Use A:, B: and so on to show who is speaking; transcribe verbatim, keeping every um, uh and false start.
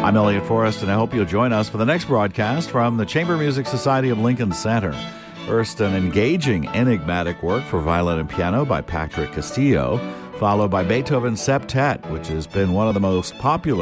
A: I'm Elliot Forrest, and I hope you'll join us for the next broadcast from the Chamber Music Society of Lincoln Center. First, an engaging, enigmatic work for violin and piano by Patrick Castillo, followed by Beethoven's Septet, which has been one of the most popular